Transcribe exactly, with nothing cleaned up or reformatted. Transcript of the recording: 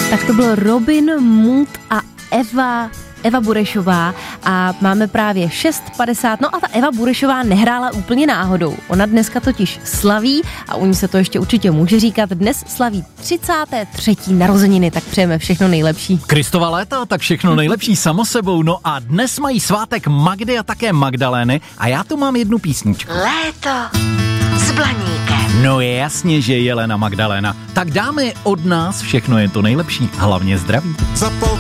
Tak to byl Robin Mood a Eva Eva Burešová a máme právě šest padesát. No a ta Eva Burešová nehrála úplně náhodou. Ona dneska totiž slaví, a u ní se to ještě určitě může říkat, dnes slaví třicáté třetí narozeniny, tak přejeme všechno nejlepší. Kristova léta, tak všechno nejlepší samo sebou. No a dnes mají svátek Magdy a také Magdalény a já tu mám jednu písničku. Léto s Blaníkem. No je jasně, že Jelena Magdaléna. Tak dámy, od nás všechno je to nejlepší, hlavně zdraví.